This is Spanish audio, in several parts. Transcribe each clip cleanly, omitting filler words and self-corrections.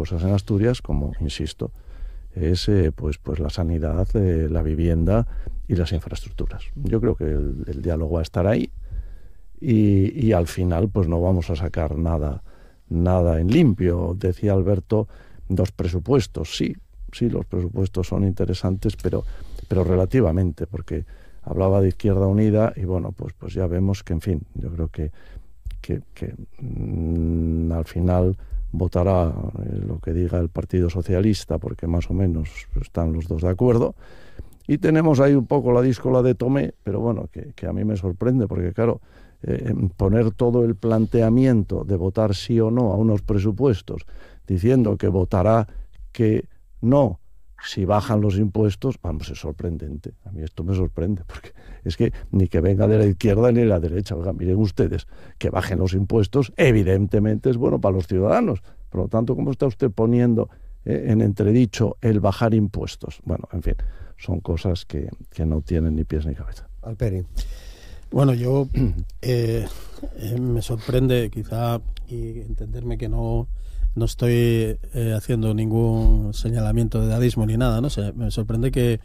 cosas en Asturias, como, insisto, es pues la sanidad, la vivienda y las infraestructuras. Yo creo que el diálogo va a estar ahí y al final pues no vamos a sacar nada en limpio. Decía Alberto, los presupuestos, sí, los presupuestos son interesantes, pero relativamente, porque hablaba de Izquierda Unida y bueno, pues ya vemos que, en fin, yo creo que al final votará lo que diga el Partido Socialista, porque más o menos están los dos de acuerdo. Y tenemos ahí un poco la díscola de Tomé, pero bueno, que a mí me sorprende, porque claro, poner todo el planteamiento de votar sí o no a unos presupuestos, diciendo que votará que no si bajan los impuestos, vamos, es sorprendente. A mí esto me sorprende, porque es que ni que venga de la izquierda ni de la derecha. Oigan, miren ustedes, que bajen los impuestos, evidentemente es bueno para los ciudadanos. Por lo tanto, ¿cómo está usted poniendo en entredicho el bajar impuestos? Bueno, en fin, son cosas que no tienen ni pies ni cabeza. Alperi. Bueno, yo me sorprende quizá, y entenderme que no estoy haciendo ningún señalamiento de dadismo ni nada, ¿no? Me sorprende que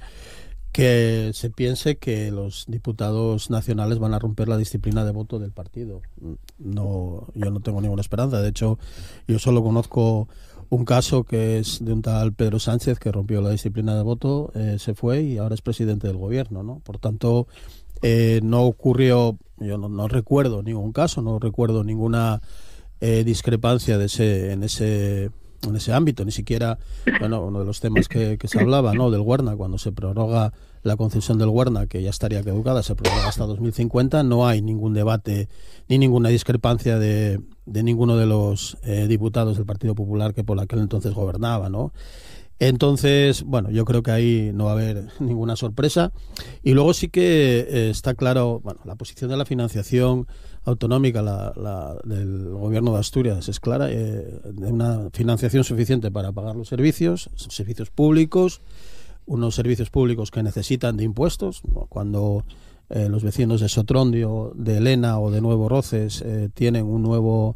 se piense que los diputados nacionales van a romper la disciplina de voto del partido. No, yo no tengo ninguna esperanza. De hecho, yo solo conozco un caso que es de un tal Pedro Sánchez, que rompió la disciplina de voto, se fue y ahora es presidente del gobierno, ¿no? Por tanto, no ocurrió, yo no recuerdo ningún caso, no recuerdo ninguna discrepancia en ese ámbito, ni siquiera, bueno, uno de los temas que se hablaba, ¿no?, del Guarna, cuando se prorroga la concesión del Guarna, que ya estaría caducada, se prorroga hasta 2050, no hay ningún debate ni ninguna discrepancia de ninguno de los diputados del Partido Popular que por aquel entonces gobernaba, ¿no? Entonces, bueno, yo creo que ahí no va a haber ninguna sorpresa. Y luego sí que está claro, bueno, la posición de la financiación autonómica del gobierno de Asturias es clara, de una financiación suficiente para pagar los servicios públicos, unos servicios públicos que necesitan de impuestos, ¿no? Cuando los vecinos de Sotrondio, de Elena o de Nuevo Roces tienen un nuevo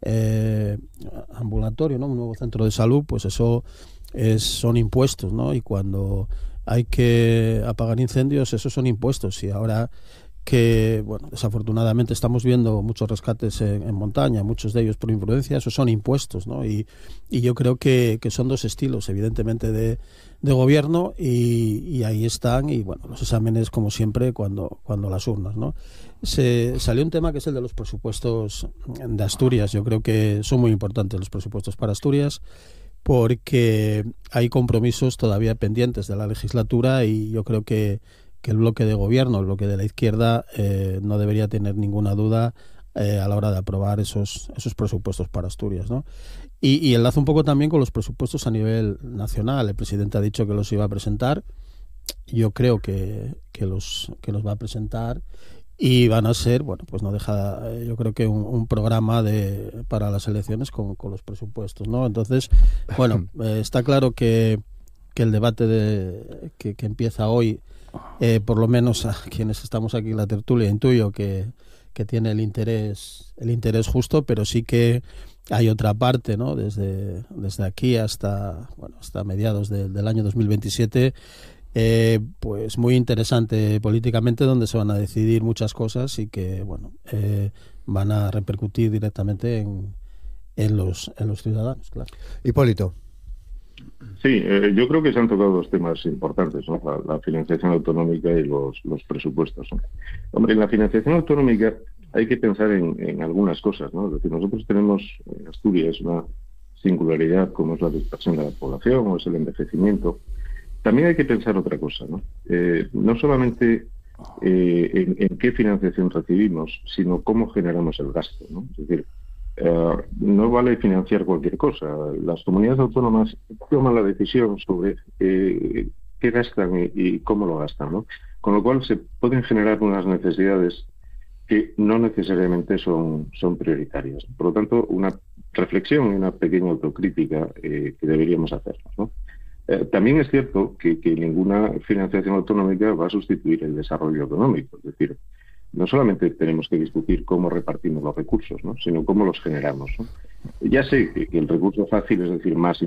ambulatorio, ¿no?, un nuevo centro de salud, pues eso son impuestos, ¿no? Y cuando hay que apagar incendios, esos son impuestos. Y ahora que, bueno, desafortunadamente estamos viendo muchos rescates en montaña, muchos de ellos por imprudencia, esos son impuestos, ¿no? Y yo creo que son dos estilos, evidentemente, de gobierno, y ahí están, y bueno, los exámenes, como siempre, cuando las urnas, ¿no? Salió un tema que es el de los presupuestos de Asturias. Yo creo que son muy importantes los presupuestos para Asturias, porque hay compromisos todavía pendientes de la legislatura, y yo creo que el bloque de gobierno, el bloque de la izquierda, no debería tener ninguna duda a la hora de aprobar esos presupuestos para Asturias, ¿no? Y enlazo un poco también con los presupuestos a nivel nacional. El presidente ha dicho que los iba a presentar. Yo creo que los va a presentar, y van a ser, bueno, pues no deja, yo creo que un programa para las elecciones con los presupuestos, ¿no? Entonces, bueno, está claro que el debate que empieza hoy, por lo menos a quienes estamos aquí en la tertulia, intuyo que tiene el interés justo, pero sí que hay otra parte, ¿no?, desde aquí hasta mediados del año 2027, pues muy interesante políticamente, donde se van a decidir muchas cosas y que, bueno, van a repercutir directamente en los ciudadanos, claro. Hipólito. Sí, yo creo que se han tocado dos temas importantes, ¿no? La financiación autonómica y los presupuestos, ¿no? Hombre, en la financiación autonómica hay que pensar en algunas cosas, ¿no? Es decir, nosotros tenemos en Asturias una singularidad como es la dispersión de la población o es el envejecimiento. También hay que pensar otra cosa, ¿no? No solamente en qué financiación recibimos, sino cómo generamos el gasto, ¿no? Es decir, no vale financiar cualquier cosa. Las comunidades autónomas toman la decisión sobre qué gastan y cómo lo gastan, ¿no? Con lo cual se pueden generar unas necesidades que no necesariamente son prioritarias. Por lo tanto, una reflexión y una pequeña autocrítica que deberíamos hacernos, ¿no? También es cierto que ninguna financiación autonómica va a sustituir el desarrollo económico. Es decir, no solamente tenemos que discutir cómo repartimos los recursos, ¿no?, sino cómo los generamos, ¿no? Ya sé que el recurso fácil es decir más